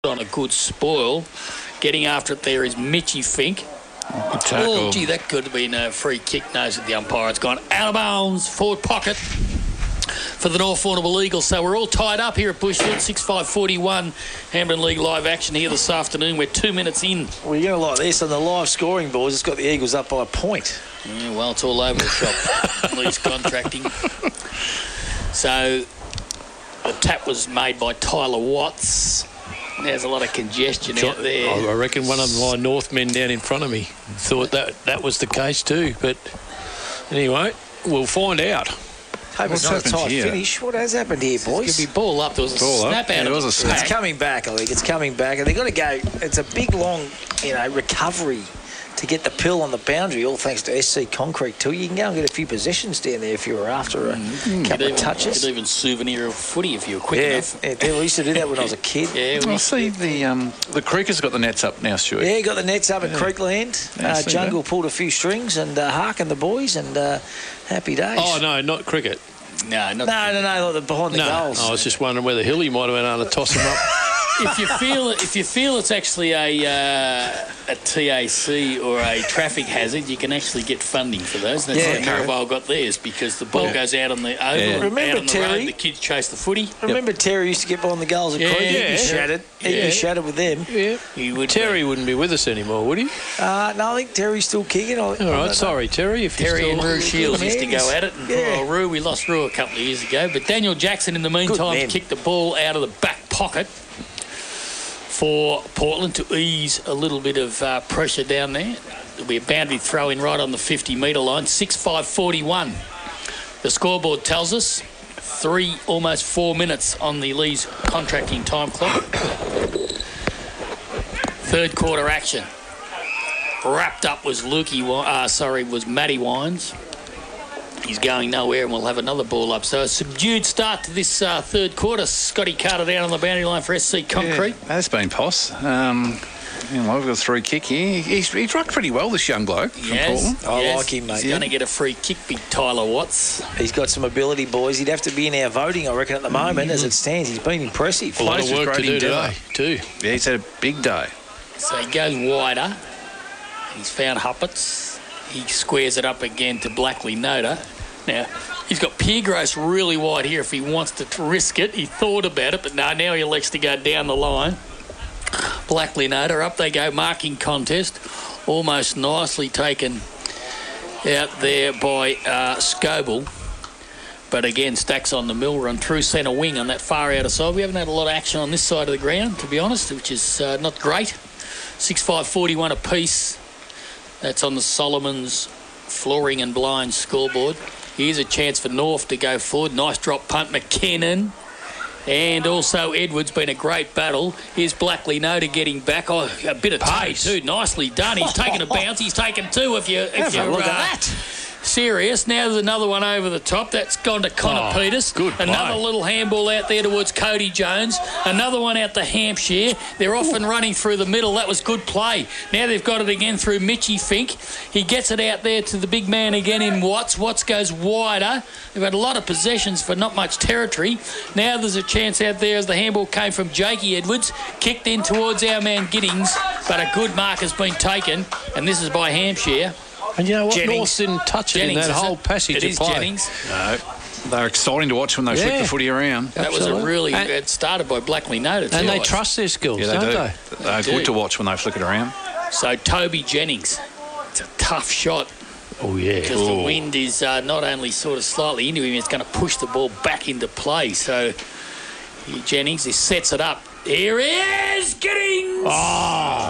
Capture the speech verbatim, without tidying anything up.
on a good spoil. Getting after it there is Mitchy Fink. Oh, gee, that could have been a free kick. Knows that the umpire. It's gone out of bounds. Forward pocket for the North Warrnambool Eagles. So we're all tied up here at Bushfield. six five forty-one. Hampden League live action here this afternoon. We're two minutes in. Well, you're going to like this on the live scoring boards. It's got the Eagles up by a point. Yeah, well, it's all over the shop. Lee's contracting. So the tap was made by Tyler Watts. There's a lot of congestion out there. I reckon one of my Northmen down in front of me thought that that was the case too. But anyway, we'll find out. Hope it's not a tight here? finish. What has happened here, boys? Could be ball up. There was a Ball up. snap out Yeah, of there was it. a snap. It's coming back, I think. It's coming back. And they've got to go. It's a big, long, you know, recovery to get the pill on the boundary, all thanks to S C Concrete too. You can go and get a few possessions down there if you were after a Mm. couple Could of touches. Could even souvenir a footy if you were quick Yeah, enough. yeah, we used to do that when I was a kid. Yeah, we Well, see, the um, the creek has got the nets up now, Stuart. Yeah, got the nets up at Creekland. Yeah, I uh, see Jungle pulled a few strings and uh, Hark and the boys and uh, happy days. Oh no, not cricket. no, not no, no, no, like the behind the No, goals. I was just wondering whether Hilly might have been able to toss him up. if you feel if you feel it's actually a uh, a T A C or a traffic hazard, you can actually get funding for those. That's Yeah. how Maribel got theirs because the ball Yeah. goes out on the oval, Yeah. and Remember out on the Terry? road. The kids chase the footy. Remember Terry used to get behind the goals at Yeah, Creek? He'd yeah. be shattered. He'd Yeah. be shattered with them. Yeah, He would Terry wouldn't be with us anymore, would he? Uh, no, I think Terry's still kicking. I, All right, sorry, Terry. If Terry you're and still... Rue Shields used to go Yeah. at it. And, Yeah. oh, Rue, we lost Rue a couple of years ago. But Daniel Jackson, in the meantime, men. kicked the ball out of the back pocket for Portland to ease a little bit of uh, pressure down there. There'll be a boundary throw in right on the fifty metre line. six five forty-one. The scoreboard tells us three, almost four minutes on the Lee's contracting time clock. Third quarter action. Wrapped up was Lukey, uh, sorry, was Matty Wines. He's going nowhere and we'll have another ball up. So a subdued start to this uh, third quarter. Scotty Carter down on the boundary line for S C Concrete. Yeah, that's been Poss. Um, you know, we've got a through kick here. He's, he's rocked pretty well, this young bloke from Yes, Portland. I yes. like him, mate. He's going to get a free kick, big Tyler Watts. He's got some ability, boys. He'd have to be in our voting, I reckon, at the moment. As it stands, he's been impressive. A lot of Place was work to great do endeavour. today, too. Yeah, he's had a big day. So he goes wider. He's found Huppets. He squares it up again to Blackley Noda. Now, he's got Piergross really wide here if he wants to risk it. He thought about it, but no, now he elects to go down the line. Blackley Noda, up they go, marking contest. Almost nicely taken out there by uh, Scoble. But again, Stacks on the mill run through centre wing on that far outer side. We haven't had a lot of action on this side of the ground, to be honest, which is uh, not great. six five forty-one apiece. That's on the Solomons Flooring and Blinds scoreboard. Here's a chance for North to go forward. Nice drop punt, McKinnon. And also Edwards, been a great battle. Here's Blackley Noda getting back. Oh, a bit of pace too. Nicely done. He's taken a bounce. He's taken two if, you, if Have a you're look uh, at that. serious. Now there's another one over the top. That's gone to Connor Oh, Peters. good play. Another little handball out there towards Cody Jones. Another one out to Hampshire. They're off and running through the middle. That was good play. Now they've got it again through Mitchy Fink. He gets it out there to the big man again in Watts. Watts goes wider. They've had a lot of possessions for not much territory. Now there's a chance out there as the handball came from Jakey Edwards. Kicked in towards our man Giddings. But a good mark has been taken. And this is by Hampshire. And you know what? Jennings. North didn't touch it Jennings, in that is whole it? passage It of is play. Jennings. No, they're exciting to watch when they flick Yeah. the footy around. That was a Absolutely. really... And- It started by Blackley Noda. And they too. trust their skills, Yeah, they don't do. they? They're They good do. to watch when they flick it around. So Toby Jennings. It's a tough shot. Oh, yeah. Because the wind is uh, not only sort of slightly into him, it's going to push the ball back into play. So here Jennings, he sets it up. Here he is, Giddings! Oh,